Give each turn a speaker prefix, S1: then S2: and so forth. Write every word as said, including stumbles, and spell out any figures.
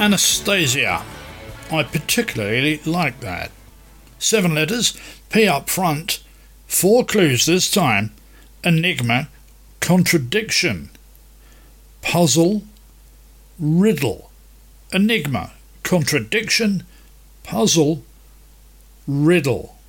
S1: Anastasia. I particularly like that. Seven letters, P up front, four clues this time. Enigma, contradiction. Puzzle, riddle. Enigma, contradiction, puzzle, riddle.